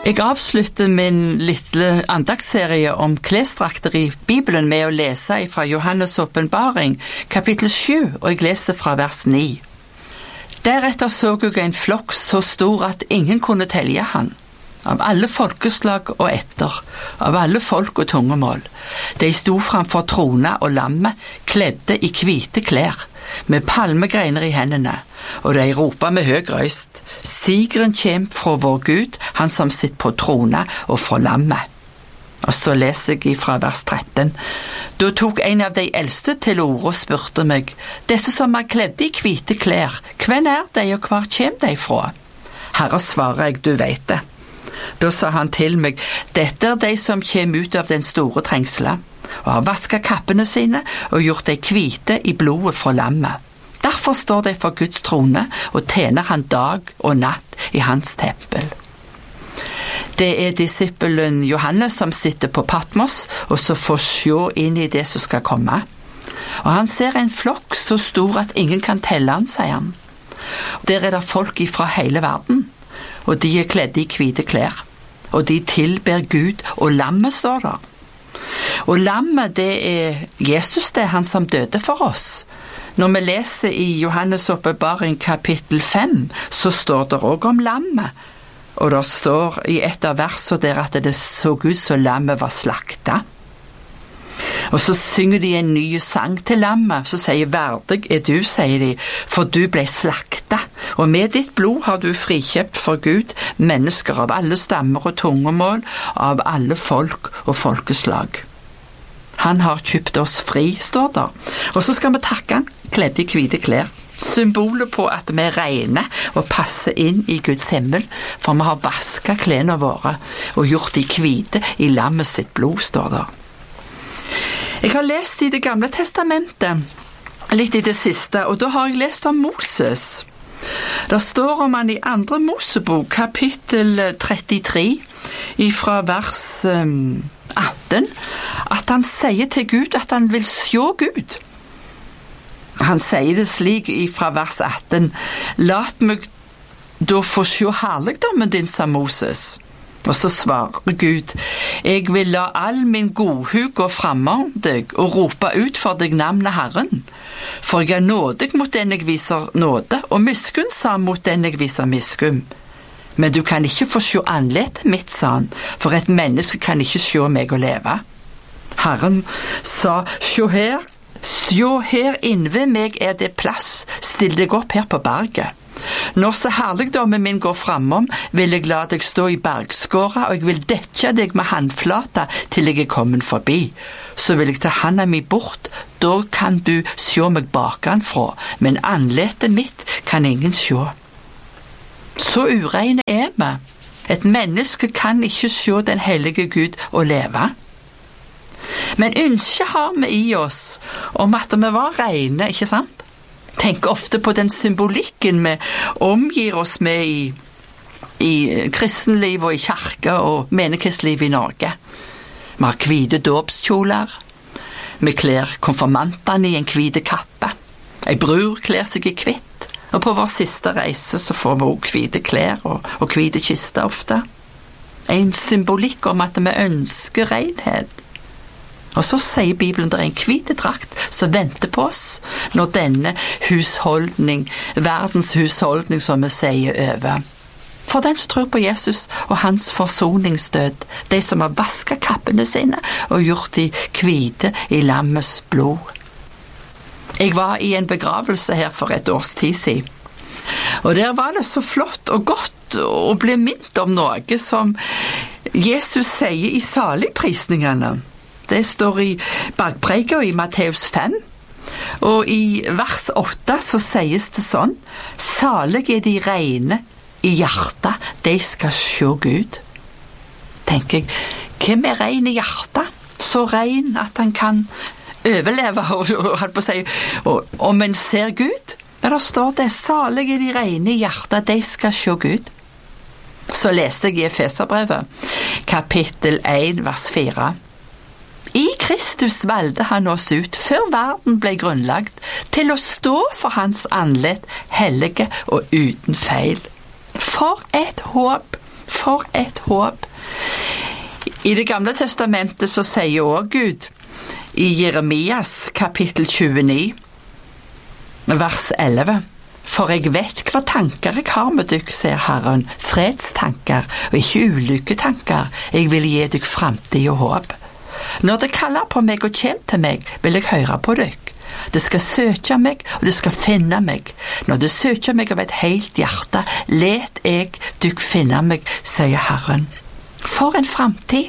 Jeg avslutter min lille andagsserie om klesdrakter i Bibelen med å lese fra Johannes åpenbaring, kapittel 7, og jeg leser fra vers 9. Deretter så jeg en flokk så stor at ingen kunne telje han, av alle folkeslag og etter, av alle folk og tungemål. De sto framfor trona og lammet, kledde i hvite klær, med palmegreiner i hendene, og de ropa med høg røyst: Sigeren kjem fra vår Gud, han som sitter på trona, og fra lammet. Og så leser jeg fra vers 13. Da tok en av de eldste til orde og spurte meg: Disse som er kledde i hvite klær, hvem er de, og hvor kjem de fra? Herre, svarer jeg, du vet det. Da sa han til meg: Dette er de som kjem ut av den store trengselen, og har vasket kappene sine og gjort de hvite i blodet fra lammet. Derfor står de for Guds trone og tjener han dag og natt i hans tempel. Det er disippelen Johannes som sitter på Patmos og så får se inn i det som skal komme. Og han ser en flokk så stor at ingen kan telle han, sier han. Der er det folk fra hele verden, og de er kledde i hvite klær, og de tilber Gud, og lammet står der. Og lammet, det er Jesus, det er han som døde for oss. Når vi leser i Johannes åpenbaring kapittel 5, så står det også om lammet. Og det står i et av versene der at det så ut som lammet var slaktet. Og så synger de en ny sang til lammet, så sier verdig er du, sier de, for du ble slaktet. Og med ditt blod har du frikjøpt for Gud mennesker av alle stammer og tungemål, av alle folk og folkeslag. Han har kjøpt oss fri, står der. Og så skal vi takke han, kledd i hvite klær. Symbolet på at vi er rene og passer inn i Guds himmel, for vi har vasket klærne våre og gjort de hvite i lammet sitt blod, står der. Jeg har lest i Det gamle testamentet, litt i det siste, og da har jeg lest om Moses. Det står om han i 2. Mosebok, kapittel 33, fra vers 18, at han sier til Gud at han vil se Gud. Han sier det slik fra vers 18: Lat meg da få se herligdommen din, sa Moses. Og så svarer Gud: Jeg vil la all min godhu gå framom deg og rope ut for deg navnet Herren. For jeg er nådig mot den jeg viser nåde, og miskunnsam mot den jeg viser miskunn. Men du kan ikke få se ansiktet mitt, sa han, for et menneske kan ikke se meg og leve. Herren sa: Se her innved meg er det plass, still deg opp her på berget. Når så herligdommen min går framom, vil jeg la deg stå i bergskåra, og jeg vil dekke deg med handflata til jeg er kommet forbi. Så vil jeg ta handa mi bort, da kan du se meg bakanfra, men ansiktet mitt kan ingen se. Så ureine er vi. Et menneske kan ikke se den hellige Gud og leve. Men ønske har vi i oss om at vi var rene, ikke sant? Tenk ofte på den symbolikken vi omgir oss med i kristenliv og i kirke og menighetsliv i Norge. Vi har hvite dåpskjoler, vi kler konfirmantene i en hvite kappe, en bror kler seg i hvitt, og på vår siste reise så får vi også hvite klær og hvite kister ofte. En symbolikk om at vi ønsker renhet. Og så sier Bibelen det er en hvite drakt som venter på oss når denne husholdning, verdens husholdning som vi sier, over. For den som tror på Jesus og hans forsoningsdød, de som har vasket kappene sine og gjort de hvite i lammets blod. Jeg var i en begravelse her for et års tid siden, og der var det så flott og godt å bli minnet om noe som Jesus sier i saligprisningene. Det står i Bergpreken og i Matteus 5, og i vers 8 så sies det sånn: Salig er de rene i hjertet, de skal se Gud. Tenker jeg, hvem er ren i hjertet? Så ren at han kan overleve, og men ser Gud? Men der står det: Salig er de rene i hjertet, de skal se Gud. Så leste jeg i Efeserbrevet, kapittel 1, vers 4. I Kristus valgte han oss ut før verden ble grunnlagt til å stå for hans anledd, hellige og uten feil. For et håp, For et håp! I det gamle testamentet så sier også Gud i Jeremias kapittel 29, vers 11, for jeg vet hva tanker jeg har med dykk, sier Herren, fredstanker og ikke ulykketanker. Jeg vil gi dykk fremtid og håp. Når det kaller på meg og kommer til meg, vil jeg høre på dykk. Det skal søke meg, og det skal finne meg. Når det søker meg av et helt hjerte, let jeg dykk finne meg, sier Herren. For en fremtid!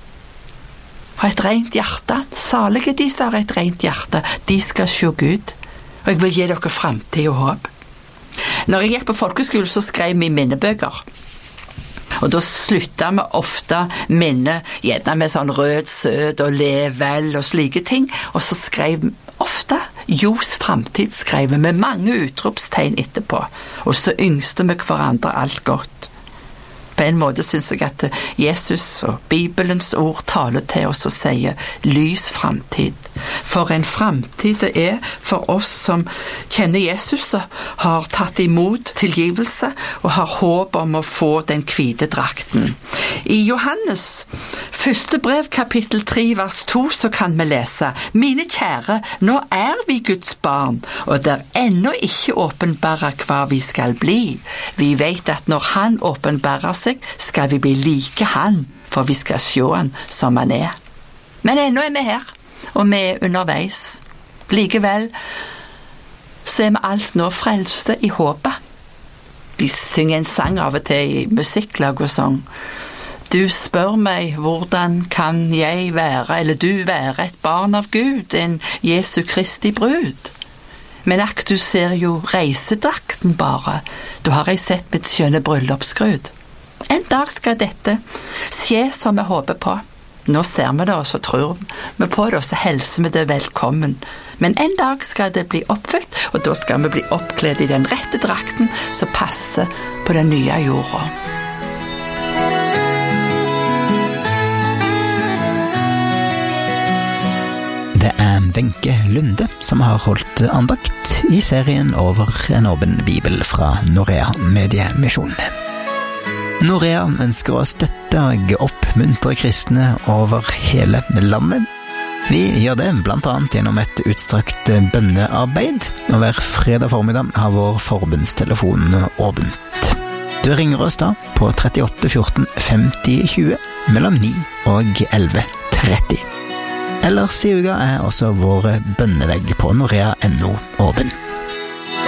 Og et rent hjerte. Salige de som har et rent hjerte, de skal se Gud. Og jeg vil gi dere fremtid og håp. Når jeg gikk på folkeskole, så skrev vi minnebøker. Og da sluttet vi ofte minne, gjerne med sånn rød sød og lev vel og slike ting. Og så skrev vi ofte Jos fremtid, skrev vi med mange utropstegn etterpå. Og så yngste vi hverandre alt godt. På en måte synes jeg at Jesus og Bibelens ord taler til oss og sier lys fremtid. For en fremtid det er for oss som kjenner Jesus og har tatt imot tilgivelse og har håp om å få den hvite drakten. I Johannes første brev kapittel 3 vers 2 så kan vi lese: Mine kjære, nå er vi Guds barn, og det er ennå ikke åpenbart hva vi skal bli. Vi vet at når han åpenbarer seg, skal vi bli like han, for vi skal se han som han er. Men ennå er vi her, og vi er underveis. Likevel så er vi alt nå frelse i håpet. Vi synger en sang av og til i musikklag og sånn. Du spør meg, hvordan kan jeg være, eller du være et barn av Gud, en Jesu Kristi brud? Men du ser jo reisedrakten bare. Da har jeg sett mitt skjønne bryllupsgrud. En dag skal dette skje som vi håper på. Nå ser vi det, og så tror vi på det, og så helser vi det velkommen. Men en dag skal det bli oppfylt, og da skal vi bli oppkledd i den rette drakten som passer på den nye jorda. Det er Wenche Lunde som har holdt andakt i serien over en åpen bibel fra Norea Mediemisjon. Norea ønsker å støtte og oppmuntre kristne over hele landet. Vi gjør det blant annet gjennom et utstrakt bønnearbeid, og hver fredag formiddag har vår forbundstelefon åpent. Du ringer oss da på 38 14 50 20 mellom 9 og 11:30. Ellers i uka er også vår bønnevegg på norea.no åpen.